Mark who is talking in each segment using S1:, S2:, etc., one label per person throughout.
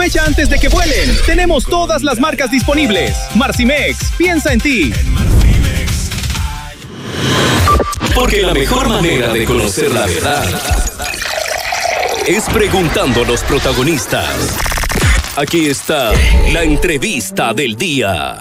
S1: Aprovecha antes de que vuelen. Tenemos todas las marcas disponibles. Marcimex, piensa en ti.
S2: Porque la mejor manera de conocer la verdad es preguntando a los protagonistas. Aquí está la entrevista del día.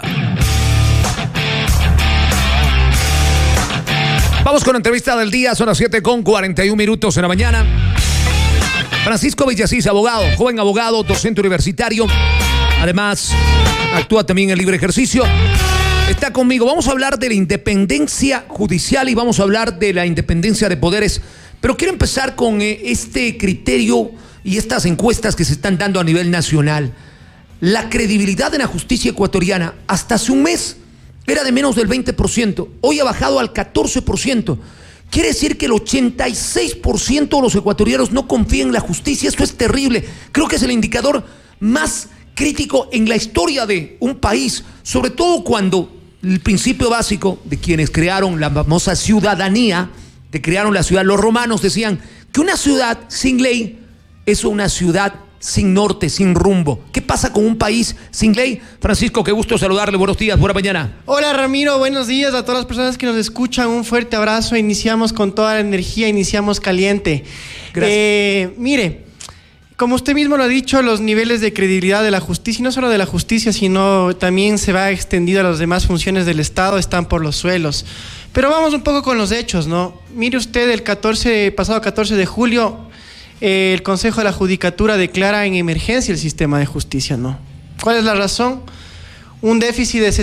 S3: Vamos con la entrevista del día, son las 7:41 en la mañana. Francisco Villasís, abogado, joven abogado, docente universitario. Además, actúa también en libre ejercicio. Está conmigo. Vamos a hablar de la independencia judicial y vamos a hablar de la independencia de poderes. Pero quiero empezar con este criterio y estas encuestas que se están dando a nivel nacional. La credibilidad de la justicia ecuatoriana hasta hace un mes era de menos del 20%. Hoy ha bajado al 14%. Quiere decir que el 86% de los ecuatorianos no confían en la justicia. Esto es terrible. Creo que es el indicador más crítico en la historia de un país, sobre todo cuando el principio básico de quienes crearon la famosa ciudadanía, que crearon la ciudad, los romanos decían que una ciudad sin ley es una ciudad sin norte, sin rumbo. ¿Qué pasa con un país sin ley? Francisco, qué gusto saludarle. Buenos días, buena mañana.
S4: Hola Ramiro, buenos días a todas las personas que nos escuchan. Un fuerte abrazo. Iniciamos con toda la energía, iniciamos caliente.
S3: Gracias.
S4: Mire, como usted mismo lo ha dicho, los niveles de credibilidad de la justicia, y no solo de la justicia, sino también se va extendido a las demás funciones del Estado, están por los suelos. Pero vamos un poco con los hechos, ¿no? Mire usted, pasado 14 de julio, el Consejo de la Judicatura declara en emergencia el sistema de justicia, ¿no? ¿Cuál es la razón? Un déficit de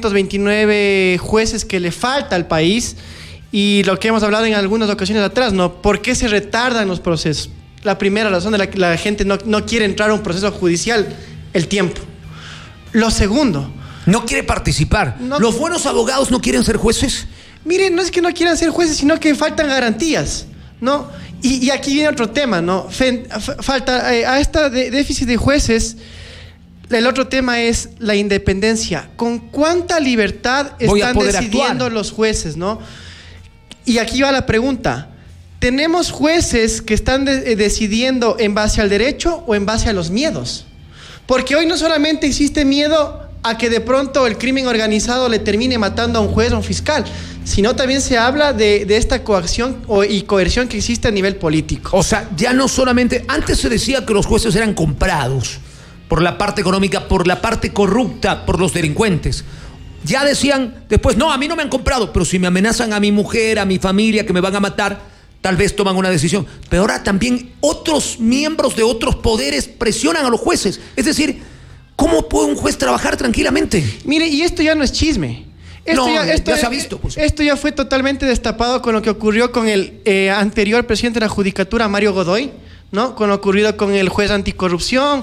S4: 729 jueces que le falta al país, y lo que hemos hablado en algunas ocasiones atrás, ¿no? ¿Por qué se retardan los procesos? La primera razón de la que la gente no quiere entrar a un proceso judicial, el tiempo. Lo segundo,
S3: no quiere participar. ¿Los buenos abogados no quieren ser jueces?
S4: Miren, no es que no quieran ser jueces, sino que faltan garantías, ¿no? Y aquí viene otro tema, ¿no? Falta a este déficit de jueces. El otro tema es la independencia. ¿Con cuánta libertad están decidiendo actuar los jueces, no? Y aquí va la pregunta. ¿Tenemos jueces que están decidiendo en base al derecho o en base a los miedos? Porque hoy no solamente existe miedo a que de pronto el crimen organizado le termine matando a un juez o a un fiscal, sino también se habla de esta coacción y coerción que existe a nivel político.
S3: O sea, ya no solamente... Antes se decía que los jueces eran comprados por la parte económica, por la parte corrupta, por los delincuentes. Ya decían después, no, a mí no me han comprado, pero si me amenazan a mi mujer, a mi familia, que me van a matar, tal vez toman una decisión. Pero ahora también otros miembros de otros poderes presionan a los jueces. Es decir, ¿cómo puede un juez trabajar tranquilamente?
S4: Mire, y esto ya no es chisme. Esto
S3: ya se ha visto. Pues.
S4: Esto ya fue totalmente destapado con lo que ocurrió con el anterior presidente de la Judicatura, Mario Godoy, ¿no? Con lo ocurrido con el juez anticorrupción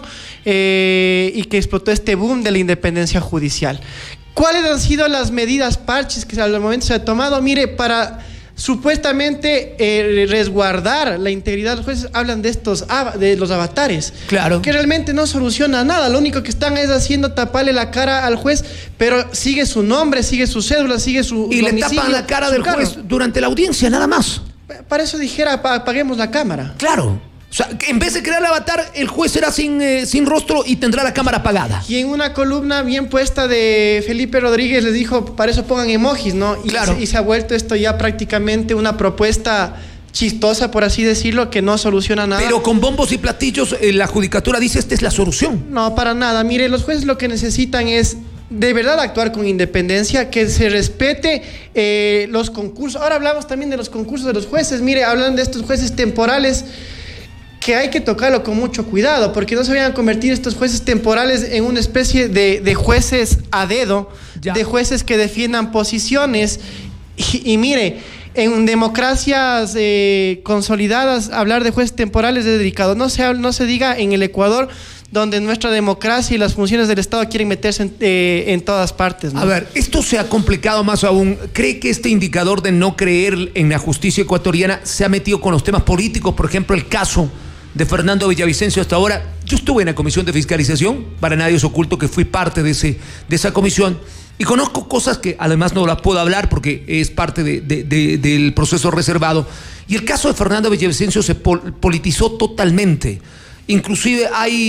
S4: y que explotó este boom de la independencia judicial. ¿Cuáles han sido las medidas parches que al momento se ha tomado? Mire, para supuestamente resguardar la integridad de los jueces, hablan de los avatares.
S3: Claro.
S4: Que realmente no soluciona nada. Lo único que están es haciendo taparle la cara al juez, pero sigue su nombre, sigue su cédula, sigue su
S3: y domicilio, le tapan la cara del juez durante la audiencia, nada más.
S4: Para eso dijera, apaguemos la cámara.
S3: Claro. O sea, en vez de crear el avatar, el juez será sin rostro y tendrá la cámara apagada.
S4: Y en una columna bien puesta de Felipe Rodríguez les dijo, para eso pongan emojis, ¿no? Y, claro. Y se ha vuelto esto ya prácticamente una propuesta chistosa, por así decirlo, que no soluciona nada.
S3: Pero con bombos y platillos, la judicatura dice, esta es la solución.
S4: No, para nada. Mire, los jueces lo que necesitan es de verdad actuar con independencia, que se respete los concursos. Ahora hablamos también de los concursos de los jueces. Mire, hablan de estos jueces temporales, que hay que tocarlo con mucho cuidado, porque no se vayan a convertir estos jueces temporales en una especie de jueces a dedo, de jueces que defiendan posiciones. Y mire, en democracias consolidadas, hablar de jueces temporales es delicado. No se diga en el Ecuador, donde nuestra democracia y las funciones del Estado quieren meterse en todas partes, ¿no?
S3: A ver, esto se ha complicado más aún. ¿Cree que este indicador de no creer en la justicia ecuatoriana se ha metido con los temas políticos? Por ejemplo, el caso de Fernando Villavicencio hasta ahora. Yo estuve en la comisión de fiscalización, para nadie es oculto que fui parte de esa comisión, y conozco cosas que además no las puedo hablar porque es parte del proceso reservado. Y el caso de Fernando Villavicencio se politizó totalmente. Inclusive hay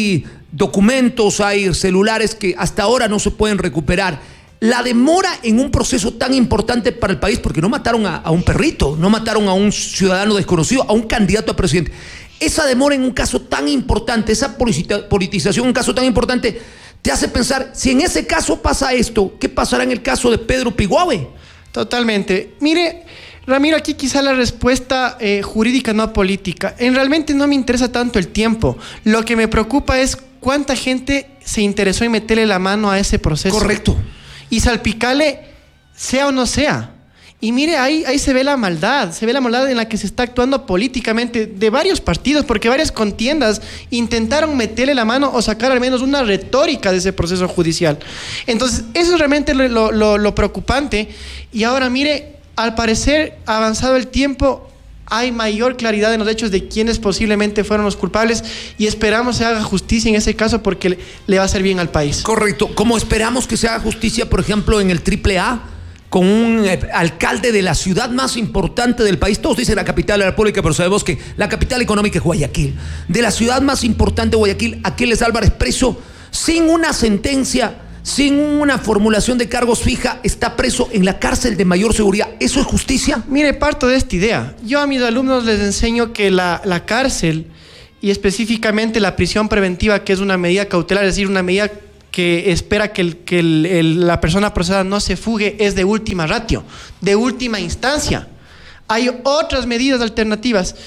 S3: documentos, hay celulares que hasta ahora no se pueden recuperar. La demora en un proceso tan importante para el país, porque no mataron a un perrito, no mataron a un ciudadano desconocido, a un candidato a presidente. Esa demora en un caso tan importante, esa politización en un caso tan importante, te hace pensar, si en ese caso pasa esto, ¿qué pasará en el caso de Pedro Pigüave?
S4: Totalmente. Mire, Ramiro, aquí quizá la respuesta jurídica, no política. Realmente no me interesa tanto el tiempo. Lo que me preocupa es cuánta gente se interesó en meterle la mano a ese proceso.
S3: Correcto.
S4: Y salpicarle, sea o no sea. Y mire, ahí se ve la maldad en la que se está actuando políticamente de varios partidos, porque varias contiendas intentaron meterle la mano o sacar al menos una retórica de ese proceso judicial. Entonces, eso es realmente lo preocupante. Y ahora, mire, al parecer, avanzado el tiempo, hay mayor claridad en los hechos de quiénes posiblemente fueron los culpables y esperamos se haga justicia en ese caso porque le va a hacer bien al país.
S3: Correcto. Como esperamos que se haga justicia, por ejemplo, en el AAA, con un alcalde de la ciudad más importante del país. Todos dicen la capital de la República, pero sabemos que la capital económica es Guayaquil. De la ciudad más importante, Guayaquil, Aquiles Álvarez preso sin una sentencia, sin una formulación de cargos fija, está preso en la cárcel de mayor seguridad. ¿Eso es justicia?
S4: Mire, parto de esta idea. Yo a mis alumnos les enseño que la cárcel y específicamente la prisión preventiva, que es una medida cautelar, es decir, una medida que espera que la persona procesada no se fugue, es de última ratio, de última instancia. Hay otras medidas alternativas.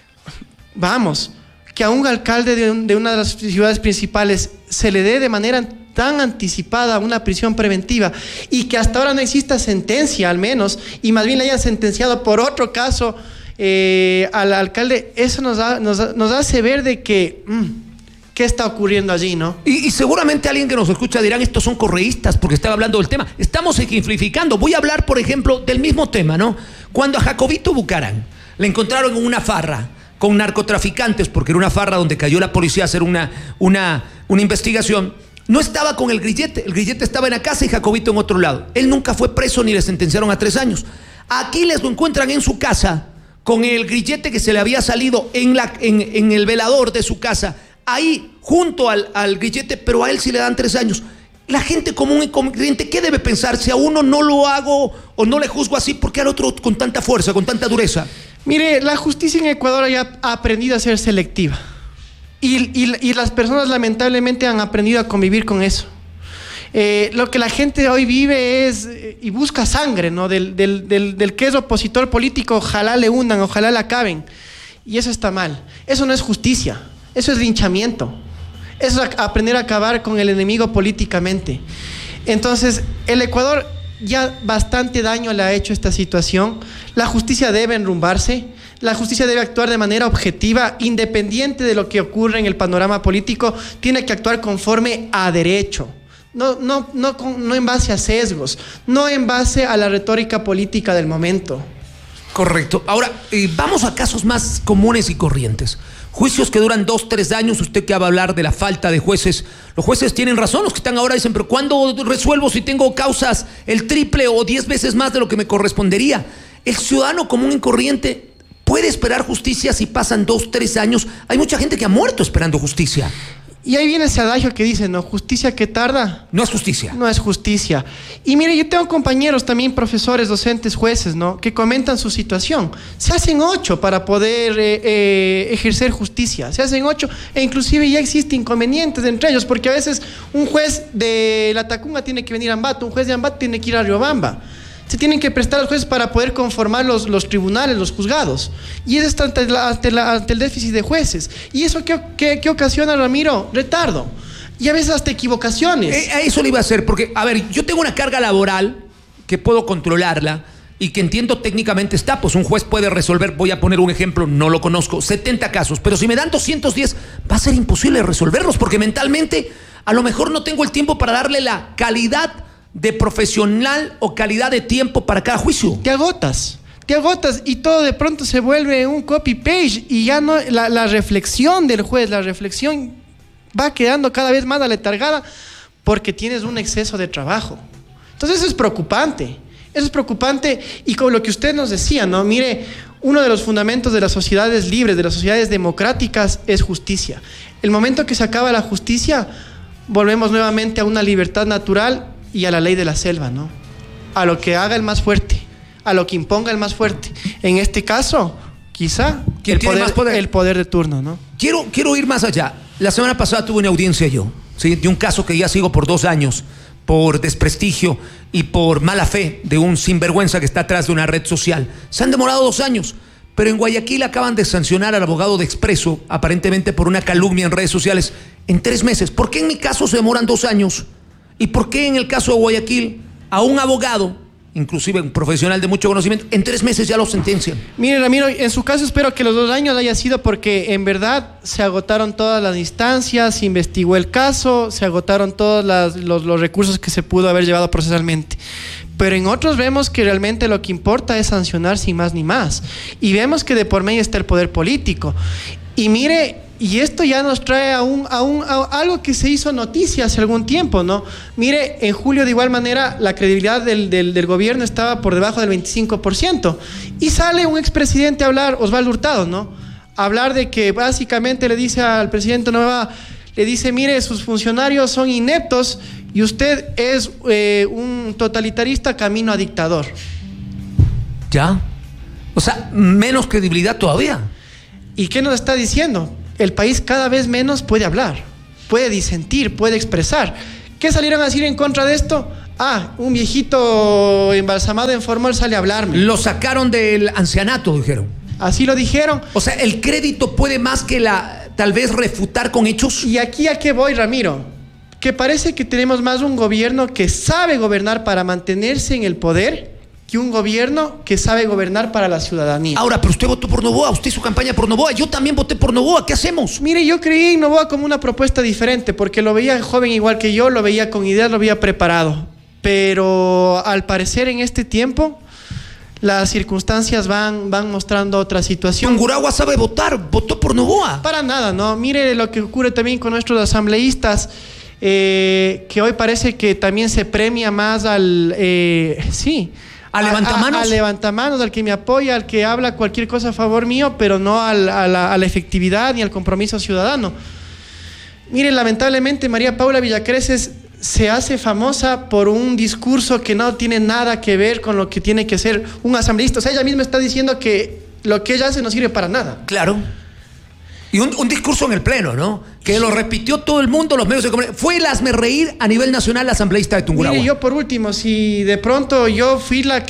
S4: Vamos, que a un alcalde de una de las ciudades principales se le dé de manera tan anticipada una prisión preventiva y que hasta ahora no exista sentencia al menos, y más bien le hayan sentenciado por otro caso al alcalde, eso nos hace ver de que... ¿qué está ocurriendo allí, no?
S3: Y seguramente alguien que nos escucha dirán, estos son correístas porque están hablando del tema. Estamos ejemplificando. Voy a hablar, por ejemplo, del mismo tema, ¿no? Cuando a Jacobito Bucaram le encontraron en una farra con narcotraficantes, porque era una farra donde cayó la policía a hacer una investigación, no estaba con el grillete estaba en la casa y Jacobito en otro lado. Él nunca fue preso ni le sentenciaron a 3 años. Aquí les lo encuentran en su casa con el grillete que se le había salido en el velador de su casa, ahí junto al grillete, pero a él sí le dan 3 años. La gente común y corriente, ¿qué debe pensar? Si a uno no lo hago o no le juzgo así, ¿por qué al otro con tanta fuerza, con tanta dureza?
S4: Mire, la justicia en Ecuador ya ha aprendido a ser selectiva y las personas lamentablemente han aprendido a convivir con eso. Lo que la gente hoy vive es y busca sangre, ¿no? Del que es opositor político, ojalá le hundan, ojalá le acaben, y eso está mal. Eso no es justicia. Eso es linchamiento. Eso es aprender a acabar con el enemigo políticamente. Entonces, el Ecuador ya bastante daño le ha hecho esta situación. La justicia debe enrumbarse. La justicia debe actuar de manera objetiva, independiente de lo que ocurre en el panorama político. Tiene que actuar conforme a derecho. No en base a sesgos. No en base a la retórica política del momento.
S3: Correcto. Ahora, vamos a casos más comunes y corrientes. Juicios que duran 2-3 años, usted que va a hablar de la falta de jueces. Los jueces tienen razón, los que están ahora dicen, pero ¿cuándo resuelvo si tengo causas el triple o 10 veces más de lo que me correspondería? El ciudadano común y corriente puede esperar justicia si pasan 2-3 años. Hay mucha gente que ha muerto esperando justicia.
S4: Y ahí viene ese adagio que dice, ¿no? Justicia que tarda.
S3: No es justicia.
S4: No es justicia. Y mire, yo tengo compañeros también, profesores, docentes, jueces, ¿no? Que comentan su situación. Se hacen 8 para poder ejercer justicia. Se hacen 8 e inclusive ya existen inconvenientes entre ellos, porque a veces un juez de La Tacunga tiene que venir a Ambato, un juez de Ambato tiene que ir a Riobamba. Se tienen que prestar a los jueces para poder conformar los tribunales, los juzgados. Y eso está ante el déficit de jueces. ¿Y eso qué ocasiona, Ramiro? Retardo. Y a veces hasta equivocaciones.
S3: A eso le iba a hacer, porque, a ver, yo tengo una carga laboral que puedo controlarla y que entiendo técnicamente está, pues un juez puede resolver, voy a poner un ejemplo, no lo conozco, 70 casos, pero si me dan 210, va a ser imposible resolverlos, porque mentalmente a lo mejor no tengo el tiempo para darle la calidad de profesional o calidad de tiempo para cada juicio.
S4: Te agotas y todo de pronto se vuelve un copy-paste y ya no, la reflexión del juez, la reflexión va quedando cada vez más aletargada porque tienes un exceso de trabajo. Entonces eso es preocupante y con lo que usted nos decía, ¿no? Mire, uno de los fundamentos de las sociedades libres, de las sociedades democráticas es justicia. El momento que se acaba la justicia, volvemos nuevamente a una libertad natural y a la ley de la selva, ¿no? A lo que haga el más fuerte, a lo que imponga el más fuerte. En este caso, quizá el poder de turno, ¿no?
S3: Quiero ir más allá. La semana pasada tuve una audiencia yo, ¿sí? De un caso que ya sigo por 2 años, por desprestigio y por mala fe de un sinvergüenza que está atrás de una red social. Se han demorado 2 años, pero en Guayaquil acaban de sancionar al abogado de Expreso, aparentemente por una calumnia en redes sociales, en 3 meses. ¿Por qué en mi caso se demoran 2 años? ¿Y por qué en el caso de Guayaquil a un abogado, inclusive un profesional de mucho conocimiento, en 3 meses ya lo sentencian?
S4: Mire, Ramiro, en su caso espero que los 2 años haya sido porque en verdad se agotaron todas las instancias, se investigó el caso, se agotaron todos los recursos que se pudo haber llevado procesalmente. Pero en otros vemos que realmente lo que importa es sancionar sin más ni más. Y vemos que de por medio está el poder político. Y mire, y esto ya nos trae a algo que se hizo noticia hace algún tiempo, ¿no? Mire, en julio de igual manera la credibilidad del gobierno estaba por debajo del 25%. Y sale un expresidente a hablar, Osvaldo Hurtado, ¿no? A hablar de que básicamente le dice al presidente Nueva, le dice, mire, sus funcionarios son ineptos y usted es un totalitarista camino a dictador.
S3: ¿Ya? O sea, menos credibilidad todavía.
S4: ¿Y qué nos está diciendo? El país cada vez menos puede hablar, puede disentir, puede expresar. ¿Qué salieron a decir en contra de esto? Ah, un viejito embalsamado en Formol sale a hablarme.
S3: Lo sacaron del ancianato, dijeron.
S4: Así lo dijeron.
S3: O sea, el crédito puede más que tal vez refutar con hechos.
S4: ¿Y aquí a qué voy, Ramiro? Que parece que tenemos más un gobierno que sabe gobernar para mantenerse en el poder que un gobierno que sabe gobernar para la ciudadanía.
S3: Ahora, pero usted votó por Noboa, usted hizo campaña por Noboa, yo también voté por Noboa, ¿qué hacemos?
S4: Mire, yo creí en Noboa como una propuesta diferente, porque lo veía joven igual que yo, lo veía con ideas, lo veía preparado. Pero al parecer en este tiempo, las circunstancias van mostrando otra situación.
S3: Tungurahua sabe votar, votó por Noboa.
S4: Para nada, ¿no? Mire lo que ocurre también con nuestros asambleístas, que hoy parece que también se premia más al levantamanos. Al levantamanos, al que me apoya, al que habla cualquier cosa a favor mío, pero no a la efectividad ni al compromiso ciudadano. Miren, lamentablemente María Paula Villacreces se hace famosa por un discurso que no tiene nada que ver con lo que tiene que ser un asambleísta. O sea, ella misma está diciendo que lo que ella hace no sirve para nada.
S3: Claro. Y un discurso en el pleno, ¿no? Que lo repitió todo el mundo, los medios de comunicación. Fue el hazmerreír a nivel nacional la asambleísta de Tungurahua.
S4: Mire, yo por último, si de pronto yo fui la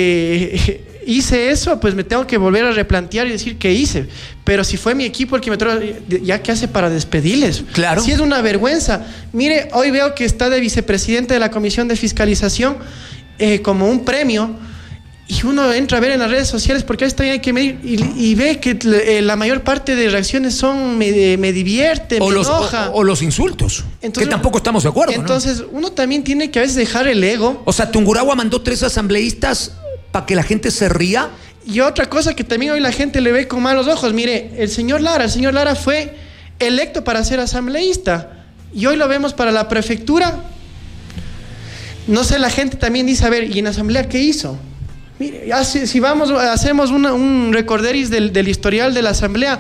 S4: que hice eso, pues me tengo que volver a replantear y decir qué hice. Pero si fue mi equipo el que me trajo, ¿ya qué hace para despedirles?
S3: Claro.
S4: Si es una vergüenza. Mire, hoy veo que está de vicepresidente de la Comisión de Fiscalización como un premio. Y uno entra a ver en las redes sociales, porque esto hay que medir, y ve que la mayor parte de reacciones son me divierte, me enoja.
S3: O los insultos, entonces, que tampoco estamos de acuerdo.
S4: Entonces, ¿no? Uno también tiene que a veces dejar el ego.
S3: O sea, Tungurahua mandó 3 asambleístas para que la gente se ría.
S4: Y otra cosa que también hoy la gente le ve con malos ojos. Mire, el señor Lara fue electo para ser asambleísta. Y hoy lo vemos para la prefectura. No sé, la gente también dice, a ver, ¿y en asamblea qué hizo? Mire, si hacemos un recorderis del historial de la asamblea,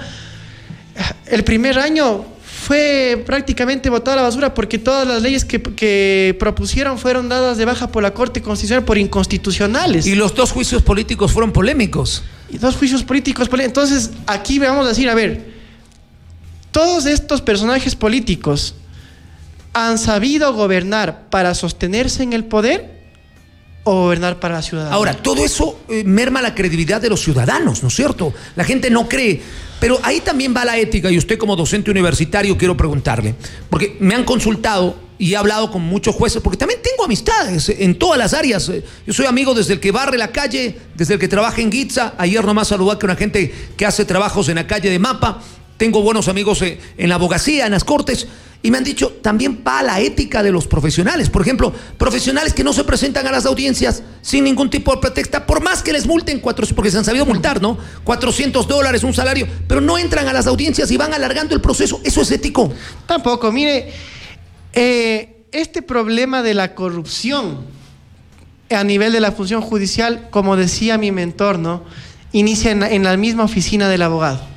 S4: el primer año fue prácticamente botada a la basura porque todas las leyes que propusieron fueron dadas de baja por la Corte Constitucional por inconstitucionales.
S3: Y los 2 juicios políticos fueron polémicos.
S4: Y 2 juicios políticos. Entonces, aquí vamos a decir, a ver, todos estos personajes políticos han sabido gobernar para sostenerse en el poder o gobernar para la ciudadanía.
S3: Ahora, todo eso merma la credibilidad de los ciudadanos, ¿no es cierto? La gente no cree. Pero ahí también va la ética, y usted como docente universitario quiero preguntarle, porque me han consultado y he hablado con muchos jueces, porque también tengo amistades en todas las áreas. Yo soy amigo desde el que barre la calle, desde el que trabaja en Guitza. Ayer nomás saludé con una gente que hace trabajos en la calle de Mapa. Tengo buenos amigos en la abogacía, en las cortes. Y me han dicho, también va la ética de los profesionales. Por ejemplo, profesionales que no se presentan a las audiencias sin ningún tipo de pretexto, por más que les multen, porque se han sabido multar, ¿no? $400, un salario, pero no entran a las audiencias y van alargando el proceso. ¿Eso es ético?
S4: Tampoco. Mire, este problema de la corrupción a nivel de la función judicial, como decía mi mentor, ¿no? Inicia en la misma oficina del abogado.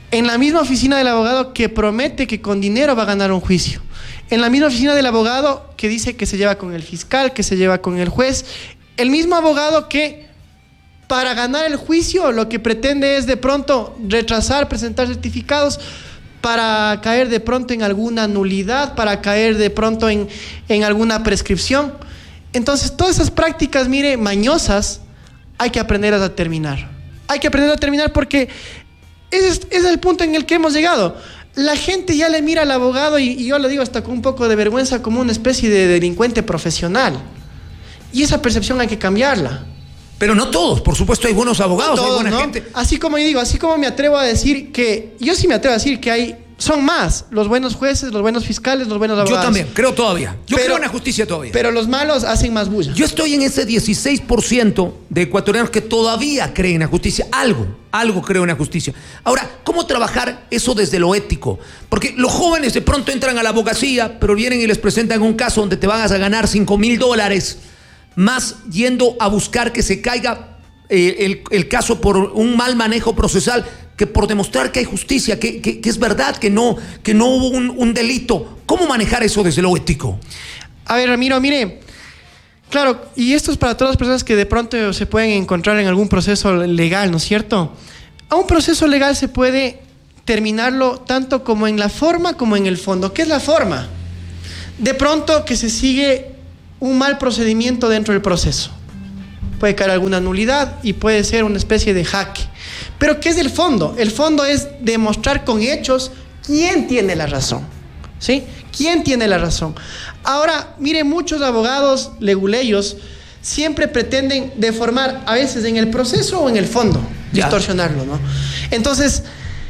S4: En la misma oficina del abogado que promete que con dinero va a ganar un juicio. En la misma oficina del abogado que dice que se lleva con el fiscal, que se lleva con el juez. El mismo abogado que para ganar el juicio lo que pretende es de pronto retrasar, presentar certificados para caer de pronto en alguna nulidad, para caer de pronto en alguna prescripción. Entonces, todas esas prácticas, mire, mañosas, hay que aprenderlas a terminar. Hay que aprender a terminar porque ese es el punto en el que hemos llegado. La gente ya le mira al abogado, y yo lo digo hasta con un poco de vergüenza, como una especie de delincuente profesional. Y esa percepción hay que cambiarla.
S3: Pero no todos, por supuesto hay buenos abogados, no todos, hay buena gente.
S4: Así como yo digo, así como me atrevo a decir que, yo sí me atrevo a decir que son más los buenos jueces, los buenos fiscales, los buenos abogados.
S3: Yo también, creo todavía. Yo creo en la justicia todavía.
S4: Pero los malos hacen más bulla.
S3: Yo estoy en ese 16% de ecuatorianos que todavía creen en la justicia. Algo creo en la justicia. Ahora, ¿cómo trabajar eso desde lo ético? Porque los jóvenes de pronto entran a la abogacía, pero vienen y les presentan un caso donde te van a ganar $5,000, más yendo a buscar que se caiga el caso por un mal manejo procesal, que por demostrar que hay justicia, que es verdad, que no hubo un delito. ¿Cómo manejar eso desde lo ético?
S4: A ver, Ramiro, mire, claro, y esto es para todas las personas que de pronto se pueden encontrar en algún proceso legal, ¿no es cierto? A un proceso legal se puede terminarlo tanto como en la forma como en el fondo. ¿Qué es la forma? De pronto que se sigue un mal procedimiento dentro del proceso. Puede caer alguna nulidad y puede ser una especie de jaque. Pero ¿qué es el fondo? El fondo es demostrar con hechos quién tiene la razón. ¿Sí? ¿Quién tiene la razón? Ahora, mire, muchos abogados leguleyos siempre pretenden deformar, a veces en el proceso o en el fondo, distorsionarlo, ¿no? Entonces,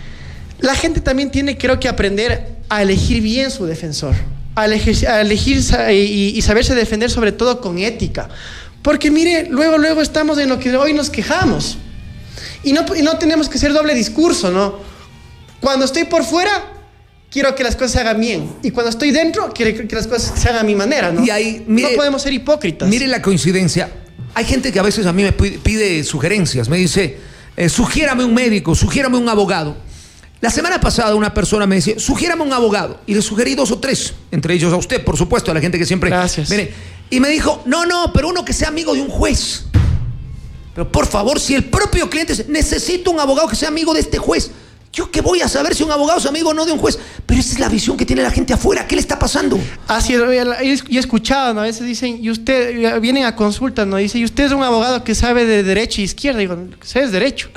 S4: la gente también tiene, creo que, aprender a elegir bien su defensor. A elegir y saberse defender, sobre todo con ética. Porque mire, luego estamos en lo que hoy nos quejamos. Y no tenemos que ser doble discurso, ¿no? Cuando estoy por fuera, quiero que las cosas se hagan bien. Y cuando estoy dentro, quiero que las cosas se hagan a mi manera, ¿no?
S3: Y ahí, mire,
S4: no podemos ser hipócritas.
S3: Mire la coincidencia. Hay gente que a veces a mí me pide sugerencias. Me dice, sugiérame un médico, sugiérame un abogado. La semana pasada una persona me decía, sugiérame un abogado. Y le sugerí 2 o 3, entre ellos a usted, por supuesto, a la gente que siempre...
S4: Gracias.
S3: Viene. Y me dijo, no, pero uno que sea amigo de un juez. Pero por favor, si el propio cliente dice, necesito un abogado que sea amigo de este juez. ¿Yo qué voy a saber si un abogado es amigo o no de un juez? Pero esa es la visión que tiene la gente afuera. ¿Qué le está pasando?
S4: Así es, y he escuchado, ¿no? A veces dicen, y usted, vienen a consultas, ¿no? Dice, y usted es un abogado que sabe de derecha e izquierda. Digo, sé es derecho.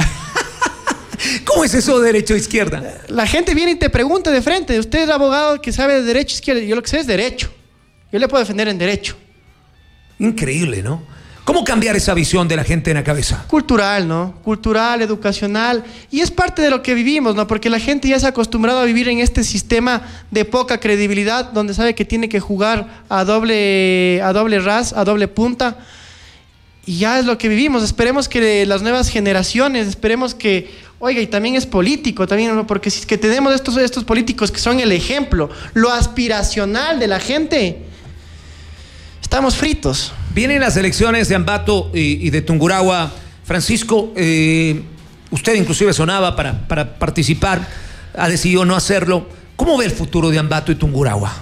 S3: ¿Cómo es eso de derecha o izquierda?
S4: La gente viene y te pregunta de frente, usted es abogado que sabe de derecha e izquierda. Yo lo que sé es derecho. Yo le puedo defender en derecho.
S3: Increíble, ¿no? ¿Cómo cambiar esa visión de la gente en la cabeza?
S4: Cultural, ¿no? Cultural, educacional. Y es parte de lo que vivimos, ¿no? Porque la gente ya se ha acostumbrado a vivir en este sistema de poca credibilidad, donde sabe que tiene que jugar a doble ras, a doble punta. Y ya es lo que vivimos. Esperemos que las nuevas generaciones, esperemos que... Oiga, y también es político, también, ¿no? Porque si es que tenemos estos políticos que son el ejemplo, lo aspiracional de la gente, estamos fritos.
S3: Vienen las elecciones de Ambato y de Tungurahua. Francisco, usted inclusive sonaba para participar, ha decidido no hacerlo. ¿Cómo ve el futuro de Ambato y Tungurahua?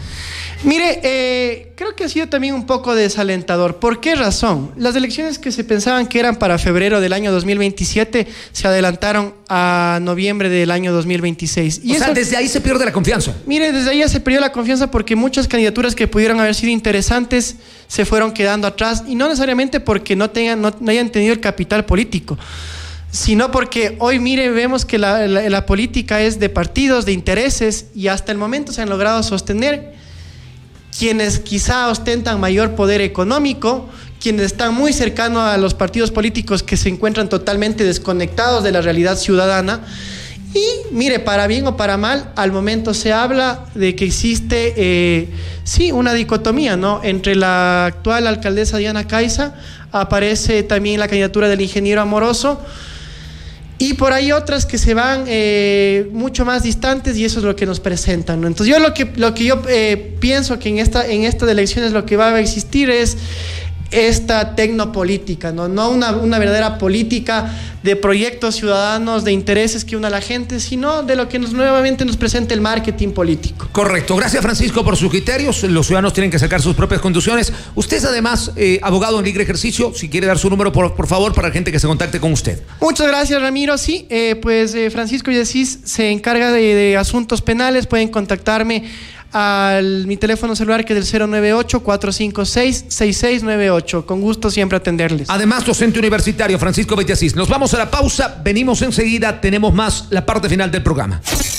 S4: Mire, creo que ha sido también un poco desalentador. ¿Por qué razón? Las elecciones que se pensaban que eran para febrero del año 2027 se adelantaron a noviembre del año 2026. Y
S3: o sea, desde ahí se pierde la confianza.
S4: Mire, desde ahí ya se perdió la confianza porque muchas candidaturas que pudieron haber sido interesantes se fueron quedando atrás, y no necesariamente porque no hayan tenido el capital político, sino porque hoy, mire, vemos que la política es de partidos, de intereses, y hasta el momento se han logrado sostener quienes quizá ostentan mayor poder económico, quienes están muy cercanos a los partidos políticos que se encuentran totalmente desconectados de la realidad ciudadana. Y mire, para bien o para mal, al momento se habla de que existe, sí, una dicotomía, ¿no? Entre la actual alcaldesa Diana Caiza, aparece también la candidatura del ingeniero Amoroso, y por ahí otras que se van mucho más distantes, y eso es lo que nos presentan, ¿no? Entonces yo lo que yo pienso que en estas elecciones lo que va a existir es esta tecnopolítica, no una verdadera política de proyectos ciudadanos, de intereses que una a la gente, sino de lo que nuevamente nos presenta el marketing político.
S3: Correcto. Gracias, Francisco, por sus criterios. Los ciudadanos tienen que sacar sus propias conclusiones. Usted es además abogado en libre ejercicio. Si quiere dar su número, por favor, para la gente que se contacte con usted.
S4: Muchas gracias, Ramiro. Sí, Francisco Villasís se encarga de asuntos penales. Pueden contactarme mi teléfono celular, que es el 098-456-6698. Con gusto siempre atenderles.
S3: Además, docente universitario Francisco Villasís. Nos vamos a la pausa, venimos enseguida, tenemos más, la parte final del programa.